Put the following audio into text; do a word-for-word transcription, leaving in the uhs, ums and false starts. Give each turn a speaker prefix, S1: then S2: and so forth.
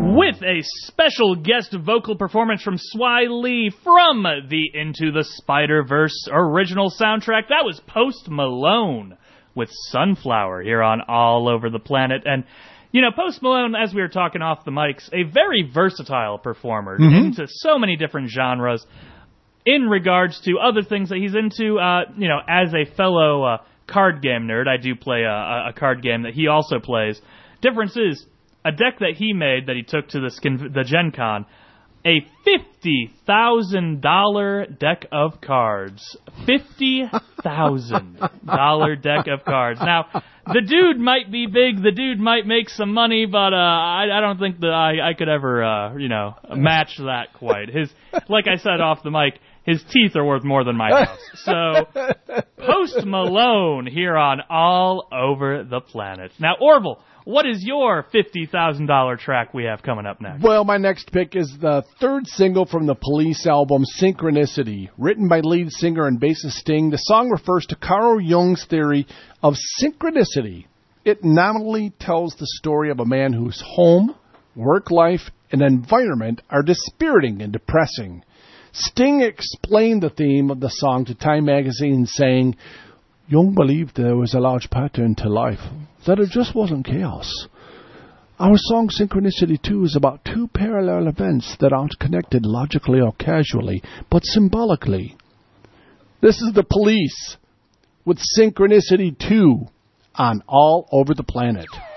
S1: with a special guest vocal performance from Swy Lee from the Into the Spider-Verse original soundtrack. That was Post Malone with Sunflower here on All Over the Planet. And, you know, Post Malone, as we were talking off the mics, a very versatile performer mm-hmm. into so many different genres in regards to other things that he's into. Uh, you know, as a fellow uh, card game nerd, I do play a, a card game that he also plays. Difference is, a deck that he made that he took to the, skin, the Gen Con, a fifty thousand dollars deck of cards. fifty thousand dollars deck of cards. Now, the dude might be big, the dude might make some money, but uh, I, I don't think that I, I could ever, uh, you know, match that quite. His, like I said off the mic, his teeth are worth more than my house. So, Post Malone here on All Over the Planet. Now, Orville, what is your fifty thousand dollars track we have coming up next?
S2: Well, my next pick is the third single from the Police album, Synchronicity. Written by lead singer and bassist Sting, the song refers to Carl Jung's theory of synchronicity. It nominally tells the story of a man whose home, work life, and environment are dispiriting and depressing. Sting explained the theme of the song to Time magazine, saying, Jung believed there was a large pattern to life, that it just wasn't chaos. Our song Synchronicity two is about two parallel events that aren't connected logically or casually, but symbolically. This is the Police with Synchronicity two on All Over the Planet.